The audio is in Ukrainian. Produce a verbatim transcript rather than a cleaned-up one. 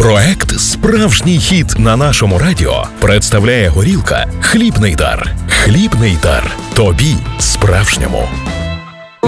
Проект «Справжній хіт» на нашому радіо представляє горілка «Хлібний дар». Хлібний дар. Тобі справжньому.